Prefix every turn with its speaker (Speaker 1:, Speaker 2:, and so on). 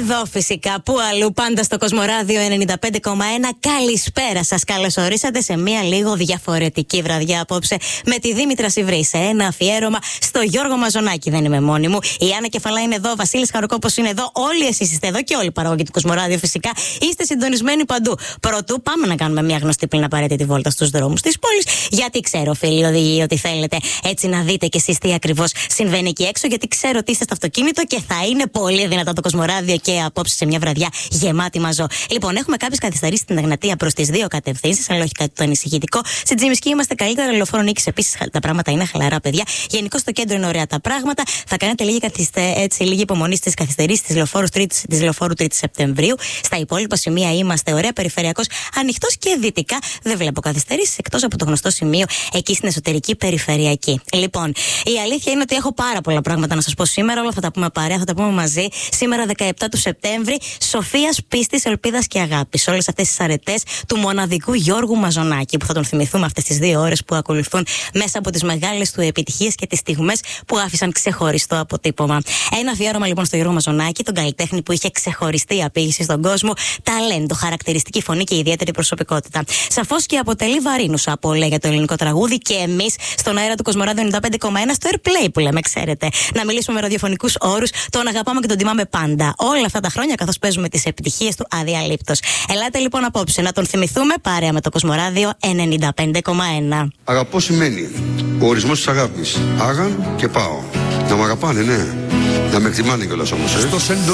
Speaker 1: Εδώ φυσικά, που αλλού, πάντα στο Κοσμοράδιο 95,1. Καλησπέρα σας. Καλώς ορίσατε σε μία λίγο διαφορετική βραδιά απόψε με τη Δήμητρα Σιβρή. Σε ένα αφιέρωμα στο Γιώργο Μαζονάκη. Δεν είμαι μόνη μου. Η Άννα Κεφαλά είναι εδώ, ο Βασίλης Χαροκόπος είναι εδώ. Όλοι εσείς είστε εδώ και όλοι οι παραγωγοί του Κοσμοράδιο φυσικά. Είστε συντονισμένοι παντού. Πρωτού πάμε να κάνουμε μια γνωστή πλην απαραίτητη βόλτα στους δρόμους της πόλης. Γιατί ξέρω, φίλοι οδηγοί, ότι θέλετε έτσι να δείτε κι εσείς τι ακριβώς συμβαίνει εκεί έξω. Γιατί ξέρω ότι είστε στο αυτοκίνητο και θα είναι πολύ δυνατό το Κοσμοράδιο και απόψε σε μια βραδιά γεμάτη μαζό. Λοιπόν, έχουμε κάποιες καθυστερήσεις στην Εγνατία προς τις δύο κατευθύνσεις, αλλά όχι κάτι το ανησυχητικό. Στην Τζιμισκή είμαστε καλύτερα, λεωφόρο Νίκης επίσης τα πράγματα είναι χαλαρά, παιδιά. Γενικώς στο κέντρο είναι ωραία τα πράγματα. Θα κάνετε λίγη υπομονή στις καθυστερήσεις της λεωφόρου 3η Σεπτεμβρίου. Στα υπόλοιπα σημεία είμαστε ωραία, περιφερειακός ανοιχτός και δυτικά δεν βλέπω καθυστερήσεις εκτός από το γνωστό σημείο εκεί στην εσωτερική περιφερειακή. Λοιπόν, η αλήθεια είναι ότι έχω πάρα πολλά πράγματα να σας πω σήμερα. Όλα θα τα πούμε παρέα, θα τα πούμε μαζί. Σήμερα 17 του Σεπτέμβρη, Σοφίας, Πίστης, Ελπίδας και Αγάπης. Όλες αυτές τις αρετές του μοναδικού Γιώργου Μαζονάκη, που θα τον θυμηθούμε αυτές τις 2 ώρες που ακολουθούν μέσα από τις μεγάλες του επιτυχίες και τις στιγμές που άφησαν ξεχωριστό αποτύπωμα. Ένα αφιέρωμα λοιπόν στο Γιώργο Μαζονάκη, τον καλλιτέχνη που είχε ξεχωριστή απήγηση στον κόσμο, ταλέντο, χαρακτηριστική φωνή και ιδιαίτερη προσωπικότητα. Σαφώς και αποτελεί βαρύνουσα απώλεια για το ελληνικό τραγούδι και εμείς στον αέρα του Κοσμοράδιο 95,1 στο Airplay που λέμε, ξέρετε. Να μιλήσουμε με ραδιοφωνικούς όρους, τον αγαπάμε και τον τιμάμε πάντα. Όλα αυτά τα χρόνια καθώς παίζουμε τις επιτυχίες του αδιαλείπτως. Ελάτε λοιπόν απόψε να τον θυμηθούμε παρέα με το Κοσμοράδιο 95,1.
Speaker 2: Αγαπώ σημαίνει ο ορισμός της αγάπης. Άγαν και πάω. Να μ' αγαπάνε, ναι. Να με εκτιμάνε κιόλας όμως.